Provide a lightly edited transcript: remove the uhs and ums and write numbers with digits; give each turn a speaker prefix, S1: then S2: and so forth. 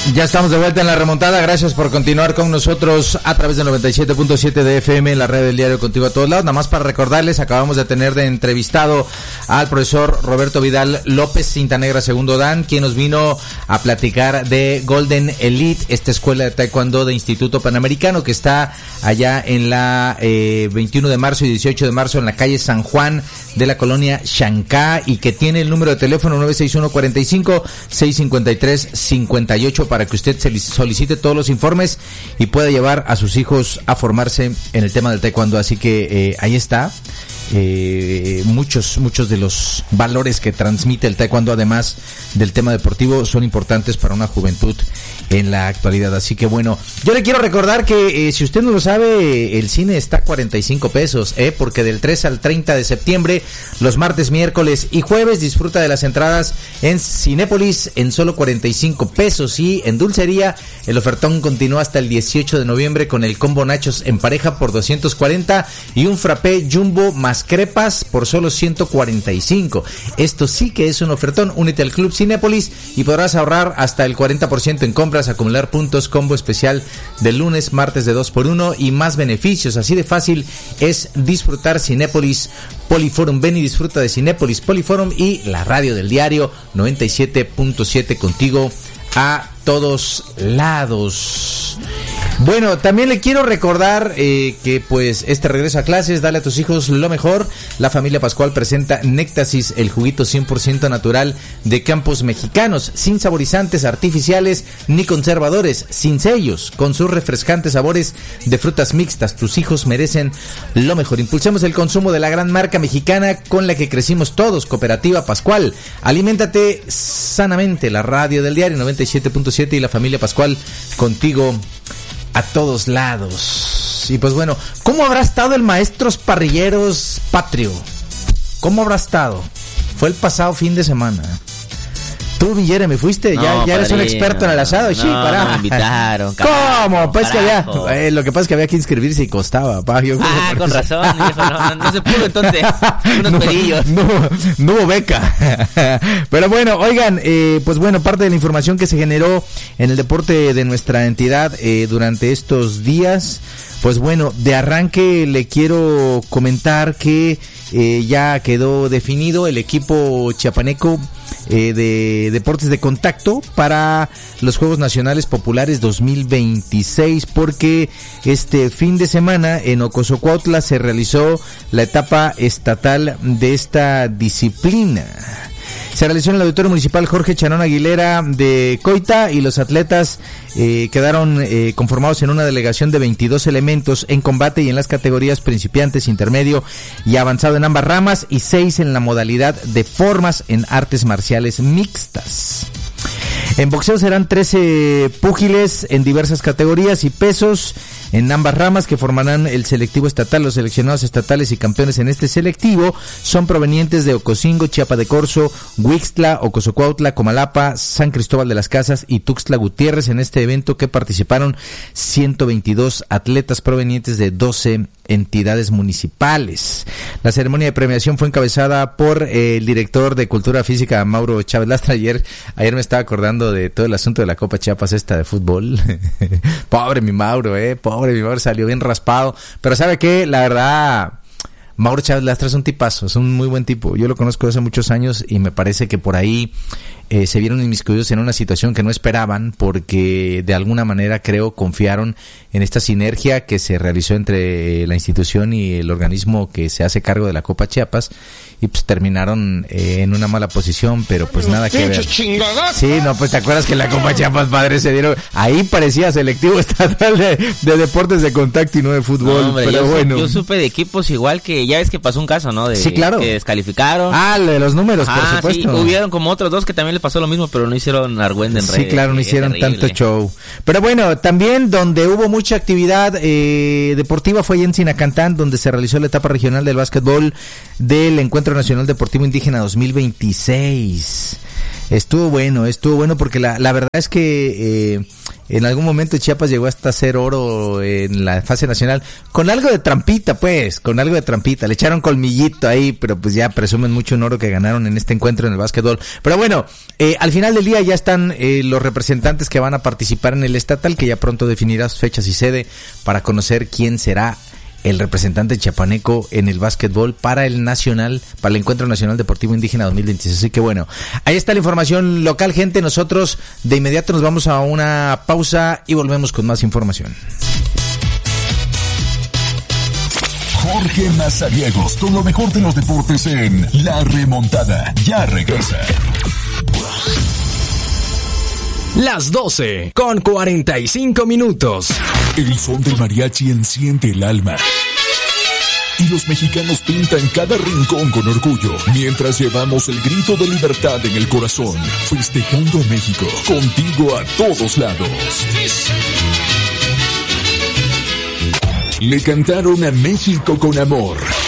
S1: Ya estamos de vuelta en la remontada, gracias por continuar con nosotros a través de 97.7 de FM en la red del diario Contigo a todos lados. Nada más para recordarles, acabamos de tener de entrevistado al profesor Roberto Vidal López, Cinta Negra Segundo Dan, quien nos vino a platicar de Golden Elite, esta escuela de taekwondo de Instituto Panamericano que está allá en la 21 de marzo y 18 de marzo en la calle San Juan de la colonia Chancá, y que tiene el número de teléfono 961-45-653-58 para que usted se solicite todos los informes y pueda llevar a sus hijos a formarse en el tema del taekwondo. Así que ahí está. Muchos de los valores que transmite el taekwondo, además del tema deportivo, son importantes para una juventud en la actualidad. Así que bueno, yo le quiero recordar que si usted no lo sabe, el cine está a 45 pesos, porque del 3 al 30 de septiembre, los martes, miércoles y jueves, disfruta de las entradas en Cinépolis en solo 45 pesos. Y en dulcería, el ofertón continúa hasta el 18 de noviembre con el combo nachos en pareja por 240 y un frappé jumbo más crepas por solo 145. Esto sí que es un ofertón. Únete al Club Cinépolis y podrás ahorrar hasta el 40% en compras, acumular puntos, combo especial de lunes, martes de 2x1 y más beneficios. Así de fácil es disfrutar Cinépolis Poliforum. Ven y disfruta de Cinépolis Poliforum y la radio del diario 97.7 contigo a todos lados. Bueno, también le quiero recordar que pues este regreso a clases, dale a tus hijos lo mejor. La familia Pascual presenta Néctasis, el juguito 100% natural de Campos Mexicanos, sin saborizantes artificiales ni conservadores, sin sellos, con sus refrescantes sabores de frutas mixtas. Tus hijos merecen lo mejor. Impulsemos el consumo de la gran marca mexicana con la que crecimos todos, Cooperativa Pascual. Aliméntate sanamente. La radio del diario 97.7 y la familia Pascual contigo a todos lados. Y pues bueno, ¿cómo habrá estado el Maestros Parrilleros Patrio? ¿Cómo habrá estado? Fue el pasado fin de semana. Tú, Villere, ¿me fuiste? No, ya eres un experto en el asado.
S2: No, me invitaron.
S1: ¿Cómo? Pues que había, lo que pasa es que había que inscribirse y costaba.
S2: Con razón, hijo, no se pudo entonces. Unos pedillos.
S1: No hubo beca. Pero bueno, oigan, pues bueno, parte de la información que se generó en el deporte de nuestra entidad durante estos días, pues bueno, de arranque le quiero comentar que ya quedó definido el equipo chiapaneco de deportes de contacto para los Juegos Nacionales Populares 2026, porque este fin de semana en Ocosocuautla se realizó la etapa estatal de esta disciplina. Se realizó en el Auditorio Municipal Jorge Chanón Aguilera de Coita y los atletas quedaron conformados en una delegación de 22 elementos en combate y en las categorías principiantes, intermedio y avanzado en ambas ramas, y 6 en la modalidad de formas en artes marciales mixtas. En boxeo serán 13 púgiles en diversas categorías y pesos en ambas ramas que formarán el selectivo estatal. Los seleccionados estatales y campeones en este selectivo son provenientes de Ocosingo, Chiapa de Corzo, Huixtla, Ocosocuautla, Comalapa, San Cristóbal de las Casas y Tuxtla Gutiérrez. En este evento que participaron 122 atletas provenientes de 12 entidades municipales. La ceremonia de premiación fue encabezada por el director de Cultura Física, Mauro Chávez Lastra. Ayer me estaba acordando de todo el asunto de la Copa Chiapas esta de fútbol. Pobre mi Mauro, salió bien raspado. Pero ¿sabe qué? La verdad, Mauro Chávez Lastra es un tipazo, es un muy buen tipo. Yo lo conozco hace muchos años y me parece que por ahí se vieron inmiscuidos en una situación que no esperaban, porque de alguna manera confiaron en esta sinergia que se realizó entre la institución y el organismo que se hace cargo de la Copa Chiapas, y pues terminaron en una mala posición, pero pues nada que ver. Sí, no, pues te acuerdas que la Copa Chiapas, padre, se dieron, ahí parecía selectivo estatal de deportes de contacto y no de fútbol. No, hombre, pero
S2: yo supe de equipos igual, que ya ves que pasó un caso, ¿no?
S1: Sí, claro.
S2: Que descalificaron.
S1: De los números, por supuesto.
S2: Sí, hubieron como otros dos que también le pasó lo mismo, pero no hicieron argüende en redes.
S1: Sí, claro, no hicieron tanto show. Pero bueno, también donde hubo mucha actividad deportiva fue en Sinacantán, donde se realizó la etapa regional del básquetbol del Encuentro Nacional Deportivo Indígena 2026. Estuvo bueno porque la verdad es que En algún momento Chiapas llegó hasta hacer oro en la fase nacional, con algo de trampita, le echaron colmillito ahí, pero pues ya presumen mucho un oro que ganaron en este encuentro en el básquetbol. Pero bueno, al final del día ya están los representantes que van a participar en el estatal, que ya pronto definirá sus fechas y sede para conocer quién será el representante chiapaneco en el básquetbol para el Encuentro Nacional Deportivo Indígena 2026. Así que bueno, ahí está la información local, gente. Nosotros de inmediato nos vamos a una pausa y volvemos con más información.
S3: Jorge Mazariegos, con lo mejor de los deportes en La Remontada. Ya regresa.
S4: Las 12 con 45 minutos.
S3: El son del mariachi enciende el alma. Y los mexicanos pintan cada rincón con orgullo, mientras llevamos el grito de libertad en el corazón, festejando a México, contigo a todos lados. Le cantaron a México con amor.